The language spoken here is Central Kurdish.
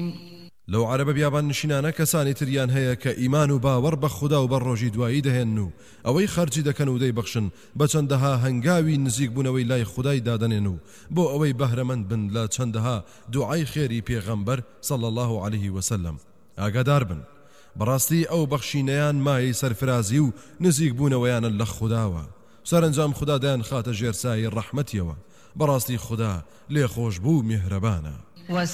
لو عرب بیابان نشینانە کەسانی تریان هەیە کە ئیمان و باوەڕ بە خوددا و بە ڕۆژی دوایی دەهێن و ئەوەی خەرجی دەکەن و دەیبەخشن بە چەندەها هەنگاوی نزیک بوونەوەی لای خودای دادەنێن و بۆ ئەوەی بەهرەمەند بن لە چەندەها دوعای خێری پێغەمبەر صلی الله عليه وسلم. ئاگادار بن بەڕاستی ئەو بەخشینەیان مای سەرفرازی و نزیک بوونەوەیانە لە خودداوە. سەرنجام خوددا دایان خاتە ژێرسایی ڕەحمەتیەوە. بەڕاستی خوددا لێخۆش بوو میهرەبانە.